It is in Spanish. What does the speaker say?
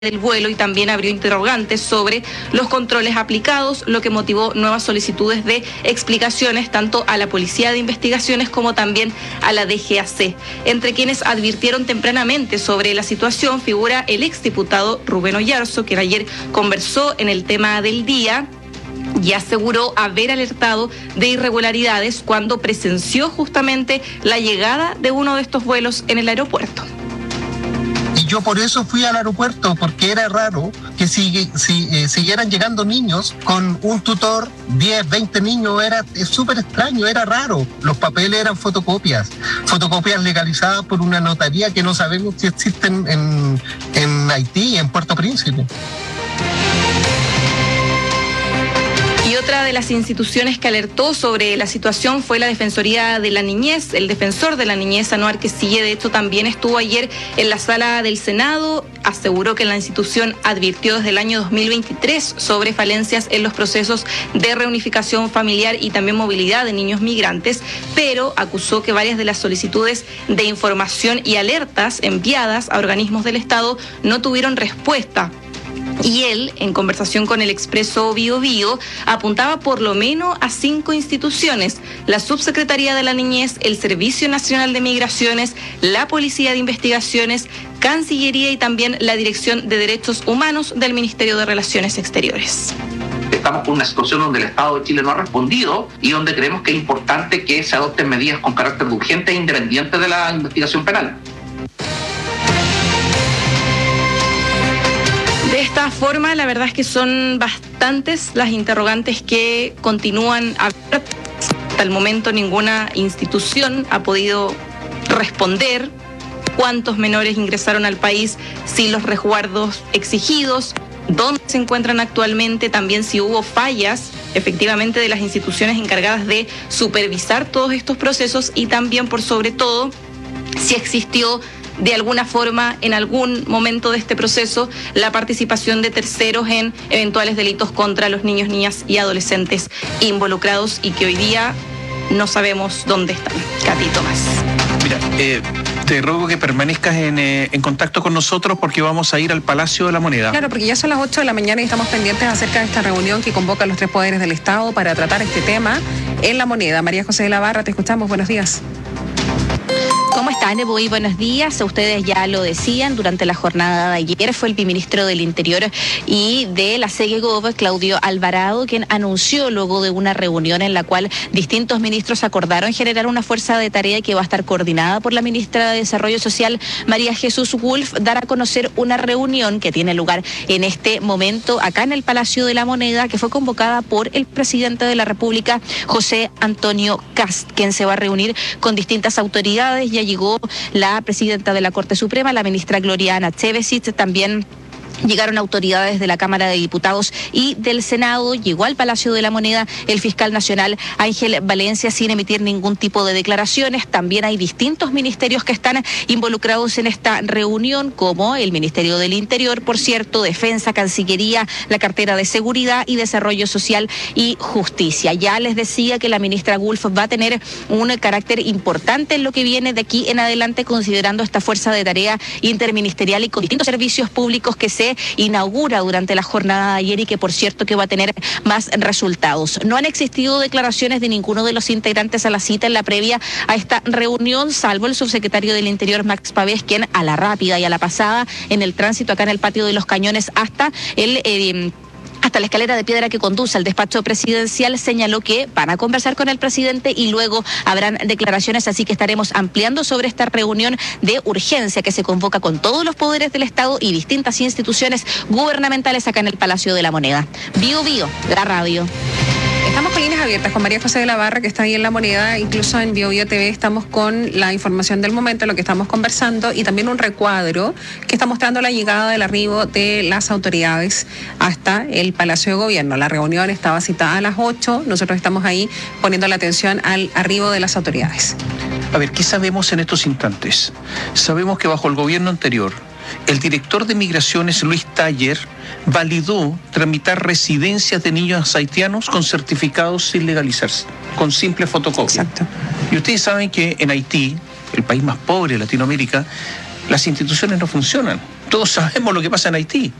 del vuelo y también abrió interrogantes sobre los controles aplicados, lo que motivó nuevas solicitudes de explicaciones tanto a la Policía de Investigaciones como también a la DGAC. Entre quienes advirtieron tempranamente sobre la situación figura el exdiputado Rubén Oyarzo, quien ayer conversó en el tema del día y aseguró haber alertado de irregularidades cuando presenció justamente la llegada de uno de estos vuelos en el aeropuerto. Y yo por eso fui al aeropuerto, porque era raro que siguieran llegando niños con un tutor, 10, 20 niños, es súper extraño, era raro. Los papeles eran fotocopias legalizadas por una notaría que no sabemos si existen en Haití, en Puerto Príncipe. Y otra de las instituciones que alertó sobre la situación fue la Defensoría de la Niñez. El defensor de la niñez, Anuar Quesille, de hecho también estuvo ayer en la sala del Senado. Aseguró que la institución advirtió desde el año 2023 sobre falencias en los procesos de reunificación familiar y también movilidad de niños migrantes, pero acusó que varias de las solicitudes de información y alertas enviadas a organismos del Estado no tuvieron respuesta. Y él, en conversación con el Expreso Bío Bío, apuntaba por lo menos a 5 instituciones: la Subsecretaría de la Niñez, el Servicio Nacional de Migraciones, la Policía de Investigaciones, Cancillería y también la Dirección de Derechos Humanos del Ministerio de Relaciones Exteriores. Estamos con una situación donde el Estado de Chile no ha respondido y donde creemos que es importante que se adopten medidas con carácter urgente e independiente de la investigación penal. De esta forma, la verdad es que son bastantes las interrogantes que continúan abiertas. Hasta el momento ninguna institución ha podido responder cuántos menores ingresaron al país sin los resguardos exigidos, dónde se encuentran actualmente, también si hubo fallas efectivamente de las instituciones encargadas de supervisar todos estos procesos y también, por sobre todo, si existió de alguna forma, en algún momento de este proceso, la participación de terceros en eventuales delitos contra los niños, niñas y adolescentes involucrados y que hoy día no sabemos dónde están. Cati, Tomás. Mira, te ruego que permanezcas en contacto con nosotros porque vamos a ir al Palacio de la Moneda. Claro, porque ya son las 8 de la mañana y estamos pendientes acerca de esta reunión que convoca a los 3 poderes del Estado para tratar este tema en la Moneda. María José de la Barra, te escuchamos. Buenos días. ¿Cómo están? Muy buenos días. Ustedes ya lo decían, durante la jornada de ayer fue el viceministro del Interior y de la CEGEGOV, Claudio Alvarado, quien anunció luego de una reunión en la cual distintos ministros acordaron generar una fuerza de tarea que va a estar coordinada por la ministra de Desarrollo Social, María Jesús Wolf, dar a conocer una reunión que tiene lugar en este momento acá en el Palacio de la Moneda, que fue convocada por el presidente de la República, José Antonio Kast, quien se va a reunir con distintas autoridades. Ya llegó la presidenta de la Corte Suprema, la ministra Gloria Ana Chevesic, también llegaron autoridades de la Cámara de Diputados y del Senado. Llegó al Palacio de la Moneda el fiscal nacional Ángel Valencia sin emitir ningún tipo de declaraciones. También hay distintos ministerios que están involucrados en esta reunión, como el Ministerio del Interior, por cierto, Defensa, Cancillería, la Cartera de Seguridad y Desarrollo Social y Justicia. Ya les decía que la ministra Wolf va a tener un carácter importante en lo que viene de aquí en adelante, considerando esta fuerza de tarea interministerial y con distintos servicios públicos que se inaugura durante la jornada de ayer y que, por cierto, que va a tener más resultados. No han existido declaraciones de ninguno de los integrantes a la cita en la previa a esta reunión, salvo el subsecretario del Interior, Max Pavés, quien a la rápida y a la pasada en el tránsito acá en el Patio de los Cañones hasta la escalera de piedra que conduce al despacho presidencial, señaló que van a conversar con el presidente y luego habrán declaraciones, así que estaremos ampliando sobre esta reunión de urgencia que se convoca con todos los poderes del Estado y distintas instituciones gubernamentales acá en el Palacio de la Moneda. Bío Bío, la radio. Estamos con líneas abiertas con María José de la Barra, que está ahí en la Moneda. Incluso en Bío Bío TV estamos con la información del momento, lo que estamos conversando, y también un recuadro que está mostrando la llegada del arribo de las autoridades hasta el Palacio de Gobierno. La reunión estaba citada a las 8. Nosotros estamos ahí poniendo la atención al arribo de las autoridades. A ver, ¿qué sabemos en estos instantes? Sabemos que bajo el gobierno anterior, el director de Migraciones, Luis Taller, validó tramitar residencias de niños haitianos con certificados sin legalizarse, con simple fotocopia. Exacto. Y ustedes saben que en Haití, el país más pobre de Latinoamérica, las instituciones no funcionan. Todos sabemos lo que pasa en Haití.